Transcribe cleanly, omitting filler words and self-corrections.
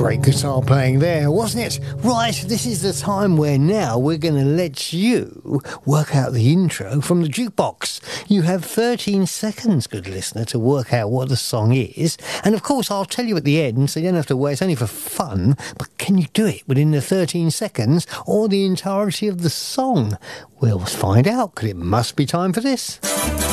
Great guitar playing there, wasn't it? Right, this is the time where now we're going to let you work out the intro from the jukebox. You have 13 seconds, good listener, to work out what the song is. And of course, I'll tell you at the end, so you don't have to wait. It's only for fun. But can you do it within the 13 seconds or the entirety of the song? We'll find out, because it must be time for this.